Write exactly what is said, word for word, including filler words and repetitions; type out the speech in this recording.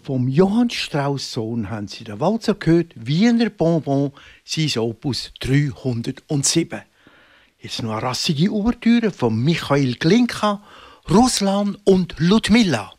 Vom Johann Strauss Sohn haben Sie den Walzer gehört, Wiener Bonbon, sein Opus dreihundertsieben. Jetzt noch eine rassige Ouvertüre von Michael Glinka, Ruslan und Ludmilla.